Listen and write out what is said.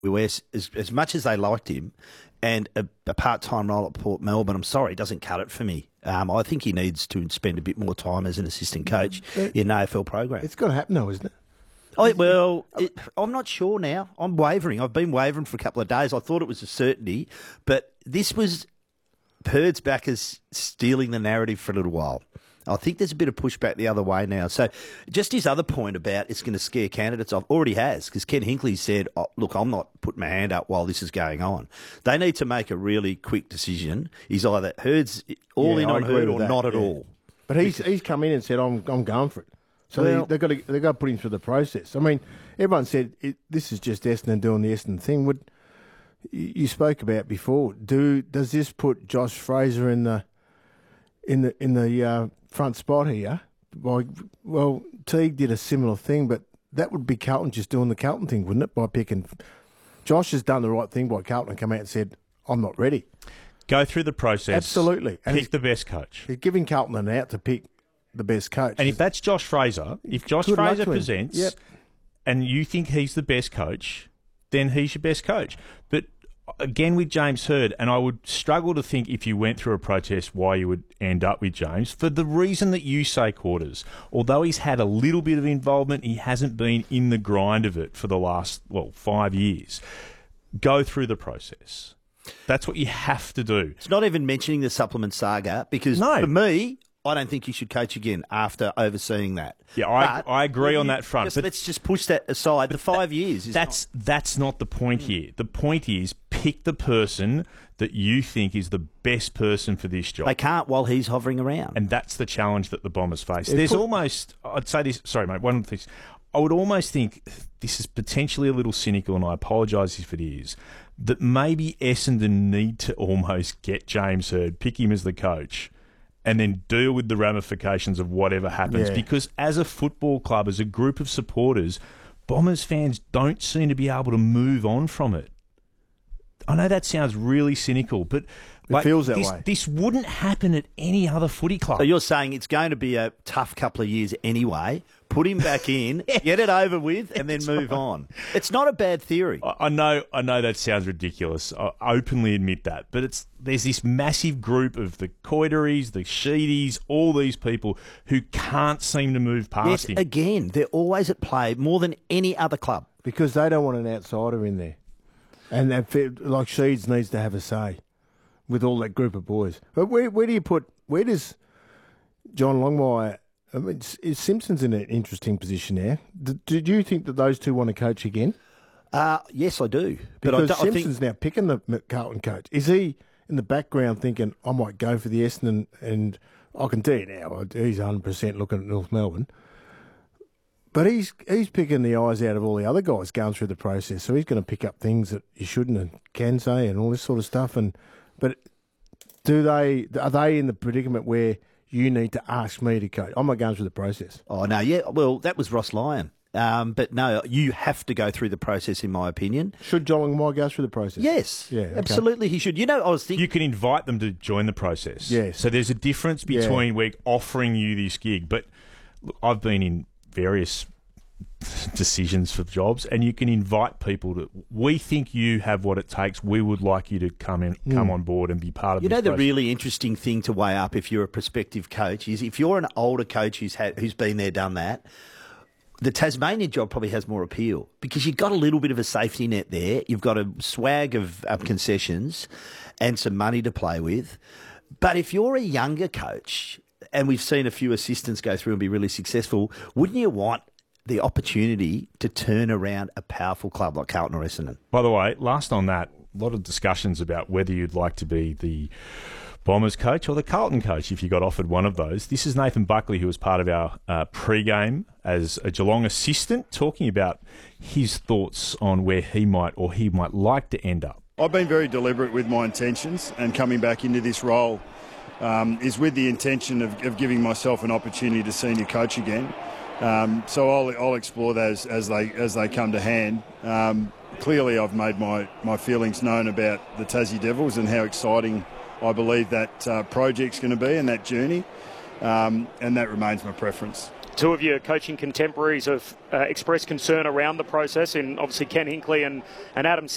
where as much as they liked him, and a part-time role at Port Melbourne, I'm sorry, doesn't cut it for me. I think he needs to spend a bit more time as an assistant coach in an AFL program. It's got to happen, though, isn't it? I'm not sure now. I'm wavering. I've been wavering for a couple of days. I thought it was a certainty, but this was Perd's backers stealing the narrative for a little while. I think there's a bit of pushback the other way now. So just his other point about it's going to scare candidates off already has, because Ken Hinkley said, look, I'm not putting my hand up while this is going on. They need to make a really quick decision. He's either Herd's all in on Herd or not at all. But he's come in and said, I'm going for it. So they've got to put him through the process. I mean, everyone said this is just Essendon doing the Essendon thing. You spoke about before. Does this put Josh Fraser in the front spot here? Well, Teague did a similar thing, but that would be Carlton just doing the Carlton thing, wouldn't it? By picking, Josh has done the right thing by Carlton and come out and said, "I'm not ready." Go through the process. Absolutely, and pick the best coach. He's giving Carlton an out to pick the best coach. And if that's Josh Fraser, if Josh Fraser presents, and you think he's the best coach, then he's your best coach. But again, with James Hird, and I would struggle to think if you went through a protest why you would end up with James, for the reason that you say, Quarters. Although he's had a little bit of involvement, he hasn't been in the grind of it for the last, 5 years. Go through the process. That's what you have to do. It's not even mentioning the supplement saga, because for me, I don't think you should coach again after overseeing that. Yeah, I agree on that front. But let's just push that aside. The 5 years is that's not the point here. The point is pick the person that you think is the best person for this job. They can't while he's hovering around. And that's the challenge that the Bombers face. I'd say this, sorry mate, one of the things, I would almost think this is potentially a little cynical, and I apologise if it is, that maybe Essendon need to almost get James Hird, pick him as the coach, and then deal with the ramifications of whatever happens. Yeah. Because as a football club, as a group of supporters, Bombers fans don't seem to be able to move on from it. I know that sounds really cynical, but it feels that way. This wouldn't happen at any other footy club. So you're saying it's going to be a tough couple of years anyway. Put him back in, get it over with, and then move on. It's not a bad theory. I know that sounds ridiculous. I openly admit that. But there's this massive group of the Coiteries, the Sheedies, all these people who can't seem to move past him. Again, they're always at play more than any other club. Because they don't want an outsider in there. And like Sheeds needs to have a say with all that group of boys. But where does John Longmire... I mean, is Simpson's in an interesting position now? Do you think that those two want to coach again? Yes, I do. Because Simpson's now picking the Carlton coach. Is he in the background thinking, I might go for the Essendon, and I can tell you now, he's 100% looking at North Melbourne. But he's picking the eyes out of all the other guys going through the process, so he's going to pick up things that you shouldn't and can say and all this sort of stuff. But are they in the predicament where you need to ask me to coach? I'm not going through the process. Oh, no, yeah. Well, that was Ross Lyon. But no, you have to go through the process, in my opinion. Should John Longmire go through the process? Yes. Yeah, okay. Absolutely he should. I was thinking... You can invite them to join the process. Yes. So there's a difference between we're offering you this gig. But look, I've been in various decisions for jobs, and you can invite people to... We think you have what it takes. We would like you to come on board and be part of this process. The really interesting thing to weigh up if you're a prospective coach is if you're an older coach who's been there, done that, the Tasmanian job probably has more appeal because you've got a little bit of a safety net there. You've got a swag of concessions and some money to play with. But if you're a younger coach, and we've seen a few assistants go through and be really successful, wouldn't you want the opportunity to turn around a powerful club like Carlton or Essendon? By the way, last on that, a lot of discussions about whether you'd like to be the Bombers coach or the Carlton coach if you got offered one of those. This is Nathan Buckley, who was part of our pre-game as a Geelong assistant, talking about his thoughts on where he might like to end up. I've been very deliberate with my intentions, and coming back into this role is with the intention of giving myself an opportunity to senior coach again. So I'll explore those as they come to hand. Clearly, I've made my feelings known about the Tassie Devils and how exciting I believe that project's going to be and that journey, and that remains my preference. Two of your coaching contemporaries have expressed concern around the process, and obviously Ken Hinkley and Adam